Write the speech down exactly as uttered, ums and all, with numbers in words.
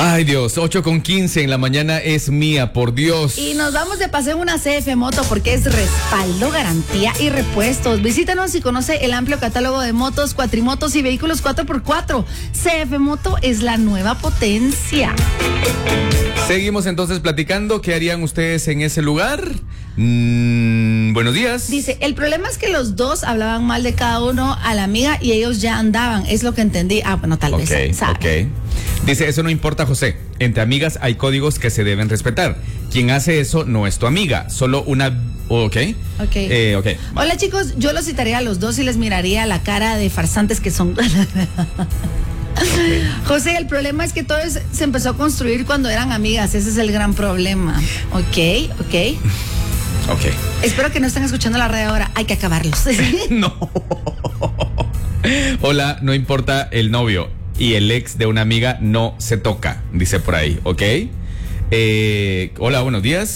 Ay, Dios, ocho con quince en la mañana es mía, por Dios. Y nos vamos de paseo en una C F Moto porque es respaldo, garantía y repuestos. Visítanos y conoce el amplio catálogo de motos, cuatrimotos y vehículos cuatro por cuatro. C F Moto es la nueva potencia. Seguimos entonces platicando. ¿Qué harían ustedes en ese lugar? Mm, buenos días. Dice, el problema es que los dos hablaban mal de cada uno a la amiga y ellos ya andaban. Es lo que entendí. Ah, bueno, tal okay, vez. ¿sabe? Ok. Dice, eso no importa, José. Entre amigas hay códigos que se deben respetar. Quien hace eso no es tu amiga, solo una... Ok. Ok. Eh, okay. Hola, chicos. Yo los citaría a los dos y les miraría la cara de farsantes que son. Okay. José, el problema es que todo es, se empezó a construir cuando eran amigas. Ese es el gran problema. Ok, ok. Ok. Espero que no estén escuchando la radio ahora. Hay que acabarlos. No. Hola, no importa el novio y el ex de una amiga no se toca, dice por ahí, ¿ok? Eh, hola, buenos días.